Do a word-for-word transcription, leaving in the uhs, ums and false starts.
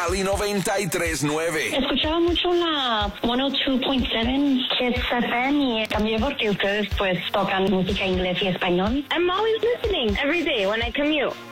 Ali noventa y tres punto nueve. Escuchaba mucho la ciento dos punto siete Kiss F M y también porque ustedes pues tocan música inglés y español. I'm always listening every day when I commute.